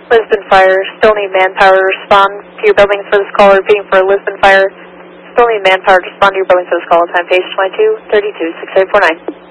Lisbon Fire, still need manpower to respond to your buildings for this call. Repeating for Lisbon Fire, still need manpower to respond to your buildings for this call. Time page 22326849.